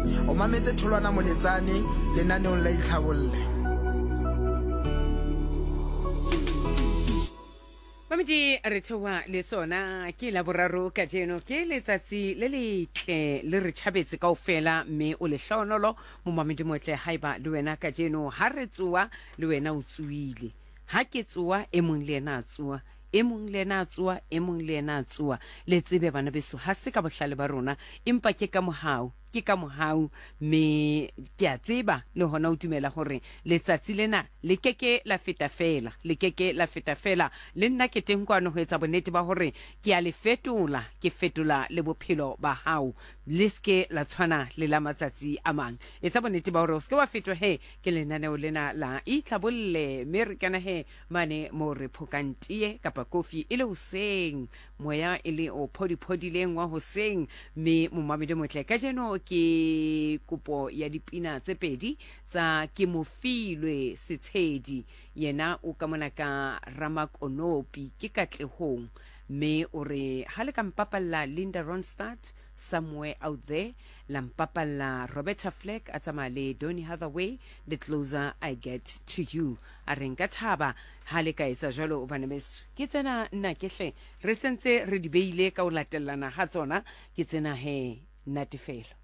o mametse Tholwana Moletsane lenaneong la Itlhabolle. Mamedi re thewa le sona ke la boraro ka jeno ke letsatsi le letle le re tšhabetse kaofela mme o le hlonolo mo mamedi motle haiba le wena ka jeno ha re tsoa le wena o tsuile ha ke tsoa e mong le ena a tsoa e mong le ena a tsoa e mong le ena a tsoa le tsebe bana beso ha se ka bohlale ba rona empa ke ka mohau me ke a tseba le hona o dumela hore letsatsi lena le keke la feta fela le nna ke teng kwano ho etsa bonnete ba hore ke a le fetola le bophelo ba hao le ske la tshwana le la matsatsi a mang etsa bonnete ba hore o ske wa fetwa ke lenaneo lena la Itlhabolle mme re kana mane mo re phokantie kapa kofi ile hoseng moya ile o phodileng wa hoseng me mo mamedi motle ka jeno ke kopo ya dipina tse pedi tsa ke Mofilwe Setshedi yena o ka mona ka Ramakonopi ke Katlehong me o re ha le ka mpapalla Linda Ronstadt Somewhere Out There la mpapalla Roberta Fleck a tsamale Donny Hathaway The Closer I Get to You a re nka thaba ha le ka etsa jalo o bana beso ke tsena nna kehle re sentse re di beile ka o latellana ha tsona ke tsena natefelo